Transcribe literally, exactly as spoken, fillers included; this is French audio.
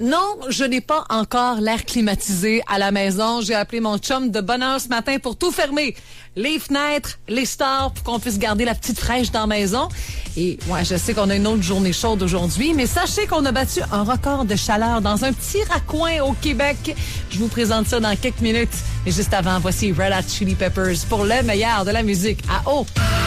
Non, je n'ai pas encore l'air climatisé à la maison. J'ai appelé mon chum de bonne heure ce matin pour tout fermer. Les fenêtres, les stores, pour qu'on puisse garder la petite fraîche dans la maison. Et ouais, je sais qu'on a une autre journée chaude aujourd'hui, mais sachez qu'on a battu un record de chaleur dans un petit raccoin au Québec. Je vous présente ça dans quelques minutes. Mais juste avant, voici Red Hot Chili Peppers pour le meilleur de la musique à eau.